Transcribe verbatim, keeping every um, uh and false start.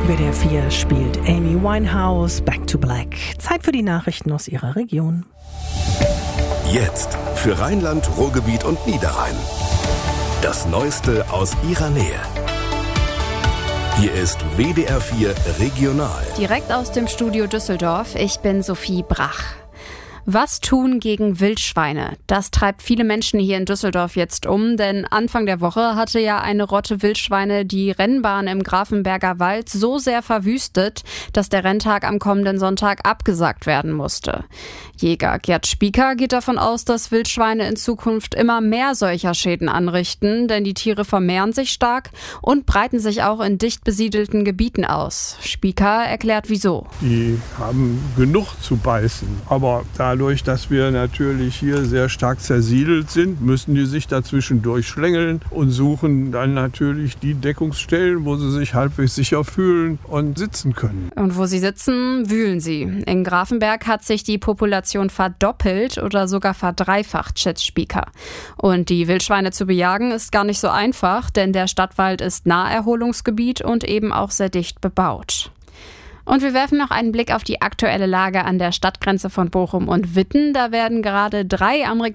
W D R vier spielt Amy Winehouse Back to Black. Zeit für die Nachrichten aus ihrer Region. Jetzt für Rheinland, Ruhrgebiet und Niederrhein. Das Neueste aus ihrer Nähe. Hier ist W D R vier Regional. Direkt aus dem Studio Düsseldorf. Ich bin Sophie Brach. Was tun gegen Wildschweine? Das treibt viele Menschen hier in Düsseldorf jetzt um, denn Anfang der Woche hatte ja eine Rotte Wildschweine die Rennbahn im Grafenberger Wald so sehr verwüstet, dass der Renntag am kommenden Sonntag abgesagt werden musste. Jäger Gerd Spieker geht davon aus, dass Wildschweine in Zukunft immer mehr solcher Schäden anrichten, denn die Tiere vermehren sich stark und breiten sich auch in dicht besiedelten Gebieten aus. Spieker erklärt wieso. Die haben genug zu beißen, aber dadurch, dass wir natürlich hier sehr stark zersiedelt sind, müssen die sich dazwischen durchschlängeln und suchen dann natürlich die Deckungsstellen, wo sie sich halbwegs sicher fühlen und sitzen können. Und wo sie sitzen, wühlen sie. In Grafenberg hat sich die Population verdoppelt oder sogar verdreifacht, schätzt Spieker. Und die Wildschweine zu bejagen ist gar nicht so einfach, denn der Stadtwald ist Naherholungsgebiet und eben auch sehr dicht bebaut. Und wir werfen noch einen Blick auf die aktuelle Lage an der Stadtgrenze von Bochum und Witten. Da werden gerade drei Amerikaner